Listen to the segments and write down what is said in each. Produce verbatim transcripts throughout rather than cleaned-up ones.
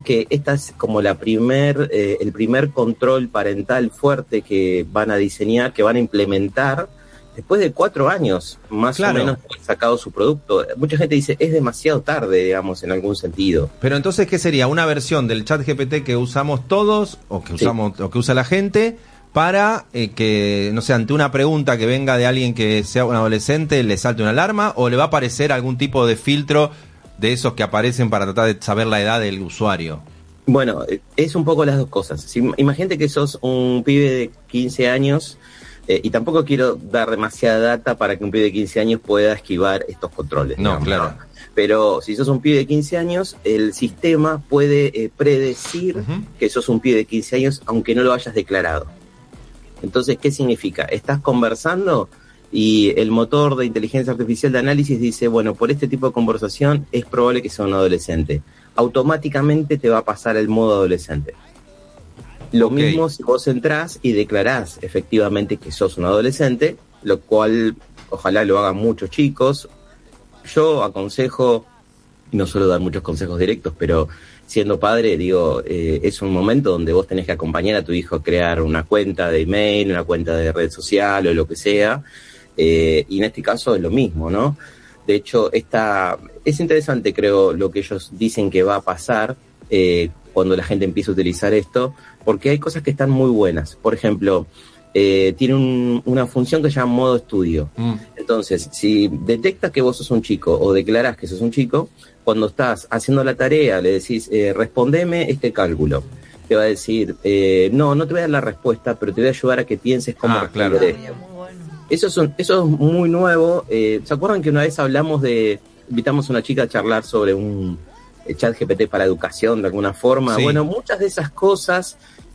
que esta es como la primer, eh, el primer control parental fuerte que van a diseñar, que van a implementar después de cuatro años, más claro. o menos, de haber sacado su producto. Mucha gente dice, es demasiado tarde, digamos, en algún sentido. Pero entonces, ¿qué sería? ¿Una versión del ChatGPT que usamos todos, o que usamos, sí. o que usa la gente, para eh, que, no sé, ante una pregunta que venga de alguien que sea un adolescente, le salte una alarma, o le va a aparecer algún tipo de filtro de esos que aparecen para tratar de saber la edad del usuario? Bueno, es un poco las dos cosas. Si, imagínate que sos un pibe de quince años, eh, y tampoco quiero dar demasiada data para que un pibe de quince años pueda esquivar estos controles. No, digamos, claro. ¿no? Pero si sos un pibe de quince años, el sistema puede eh, predecir uh-huh. que sos un pibe de quince años, aunque no lo hayas declarado. Entonces, ¿qué significa? Estás conversando y el motor de inteligencia artificial de análisis dice, bueno, por este tipo de conversación es probable que sea un adolescente. Automáticamente te va a pasar el modo adolescente. Lo okay. mismo si vos entrás y declarás efectivamente que sos un adolescente, lo cual ojalá lo hagan muchos chicos. Yo aconsejo, no suelo dar muchos consejos directos, pero siendo padre, digo, eh, es un momento donde vos tenés que acompañar a tu hijo a crear una cuenta de email, una cuenta de red social o lo que sea, eh, y en este caso es lo mismo, ¿no? De hecho, esta, es interesante, creo, lo que ellos dicen que va a pasar eh, cuando la gente empiece a utilizar esto, porque hay cosas que están muy buenas. Por ejemplo, eh, tiene un, una función que se llama modo estudio. Mm. Entonces, si detectas que vos sos un chico o declarás que sos un chico, cuando estás haciendo la tarea le decís, eh, respondeme este cálculo. Te va a decir, eh, no, no te voy a dar la respuesta, pero te voy a ayudar a que pienses cómo ah, responder claro. esto. Eso es, un, eso es muy nuevo. Eh, ¿Se acuerdan que una vez hablamos de, invitamos a una chica a charlar sobre un chat G P T para educación de alguna forma? Sí. Bueno, muchas de esas cosas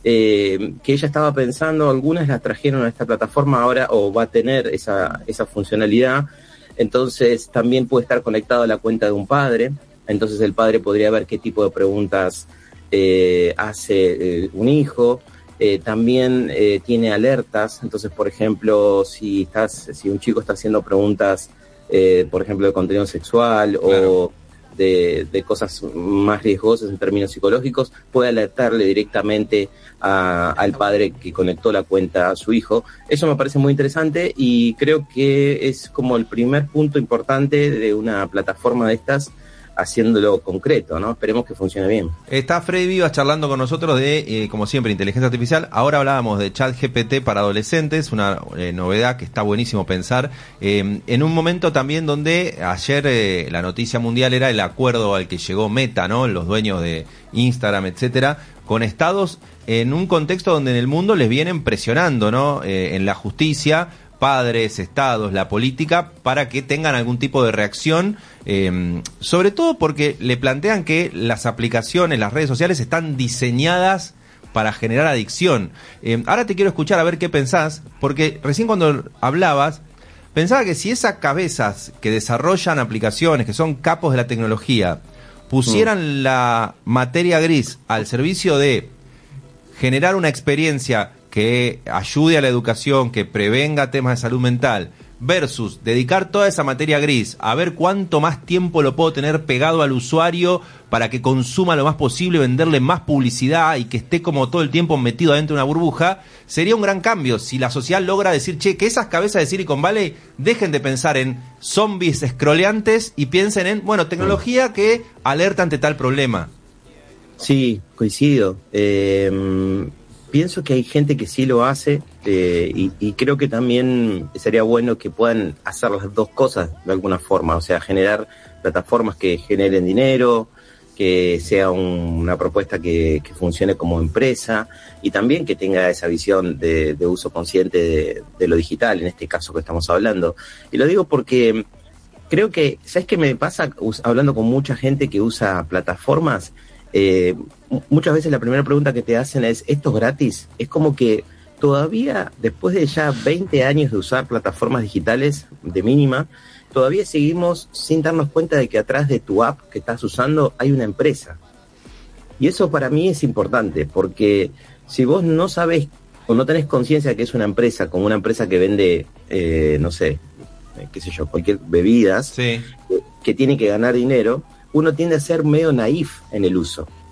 eh, que ella estaba pensando, algunas las trajeron a esta plataforma ahora, o va a tener esa, esa funcionalidad. Entonces también puede estar conectado a la cuenta de un padre. Entonces el padre podría ver qué tipo de preguntas eh, hace eh, un hijo. Eh, también eh, tiene alertas. Entonces, por ejemplo, si estás, si un chico está haciendo preguntas, eh, por ejemplo, de contenido sexual, claro, o de, de cosas más riesgosas en términos psicológicos, puede alertarle directamente a, al padre que conectó la cuenta a su hijo. Eso me parece muy interesante y creo que es como el primer punto importante de una plataforma de estas, haciéndolo concreto, ¿no? Esperemos que funcione bien. Está Freddy Vivas charlando con nosotros de, eh, como siempre, inteligencia artificial. Ahora hablábamos de ChatGPT para adolescentes, una eh, novedad que está buenísimo pensar. Eh, en un momento también donde ayer eh, la noticia mundial era el acuerdo al que llegó Meta, ¿no? Los dueños de Instagram, etcétera, con estados en un contexto donde en el mundo les vienen presionando, ¿no? Eh, en la justicia, padres, estados, la política, para que tengan algún tipo de reacción, eh, sobre todo porque le plantean que las aplicaciones, las redes sociales están diseñadas para generar adicción. Eh, ahora te quiero escuchar a ver qué pensás, porque recién cuando hablabas, pensaba que si esas cabezas que desarrollan aplicaciones, que son capos de la tecnología, pusieran mm. la materia gris al servicio de generar una experiencia que ayude a la educación, que prevenga temas de salud mental, versus dedicar toda esa materia gris a ver cuánto más tiempo lo puedo tener pegado al usuario para que consuma lo más posible, venderle más publicidad y que esté como todo el tiempo metido adentro de una burbuja, sería un gran cambio si la sociedad logra decir, che, que esas cabezas de Silicon Valley dejen de pensar en zombies scrolleantes y piensen en, bueno, tecnología que alerta ante tal problema. Sí, coincido. Eh... Pienso que hay gente que sí lo hace eh, y, y creo que también sería bueno que puedan hacer las dos cosas de alguna forma, o sea, generar plataformas que generen dinero, que sea un, una propuesta que, que funcione como empresa y también que tenga esa visión de, de uso consciente de, de lo digital, en este caso que estamos hablando. Y lo digo porque creo que, ¿sabes qué me pasa hablando con mucha gente que usa plataformas? Eh, muchas veces la primera pregunta que te hacen es, ¿esto es gratis? Es como que todavía, después de ya veinte años de usar plataformas digitales de mínima, todavía seguimos sin darnos cuenta de que atrás de tu app que estás usando hay una empresa. Y eso para mí es importante, porque si vos no sabés o no tenés conciencia de que es una empresa, como una empresa que vende, eh, no sé, eh, qué sé yo, cualquier bebidas, sí, que, que tiene que ganar dinero, uno tiende a ser medio naif en el uso.